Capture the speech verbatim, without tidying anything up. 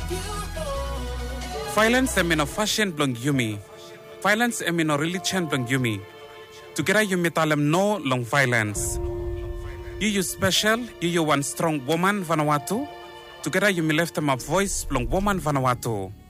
Violence emi no fashion blong yumi. Violence emi no religion blong yumi. Together yumi talem no long violence. You you special, you you one strong woman Vanuatu. Together yumi left them a voice blong woman Vanuatu.